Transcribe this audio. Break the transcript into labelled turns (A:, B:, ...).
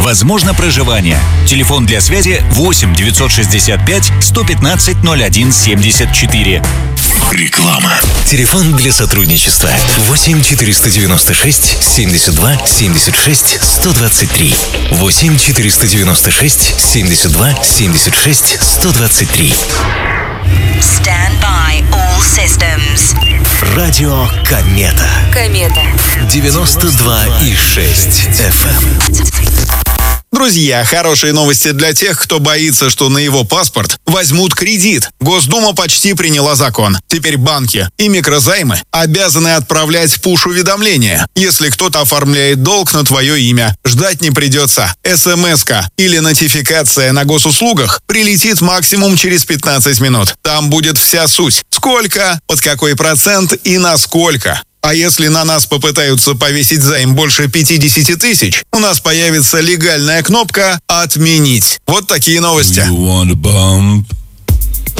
A: Возможно проживание. Телефон для связи 8 965 115 01 74.
B: Реклама.
C: Телефон для сотрудничества 8 496 72 76 123. 8 496 72 76 123.
D: Stand by all systems.
C: Радио Комета.
D: Комета.
C: 92,6 FM.
E: Друзья, хорошие новости для тех, кто боится, что на его паспорт возьмут кредит. Госдума почти приняла закон. Теперь банки и микрозаймы обязаны отправлять пуш-уведомления. Если кто-то оформляет долг на твое имя, ждать не придется. СМС-ка или нотификация на госуслугах прилетит максимум через 15 минут. Там будет вся суть. Сколько, под какой процент и насколько. А если на нас попытаются повесить займ больше 50 тысяч, у нас появится легальная кнопка «Отменить». Вот такие новости.